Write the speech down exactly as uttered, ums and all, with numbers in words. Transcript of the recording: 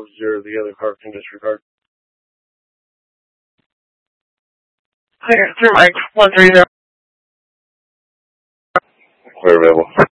four zero. The other car can disregard. Clear through Mike one three zero. Clear available.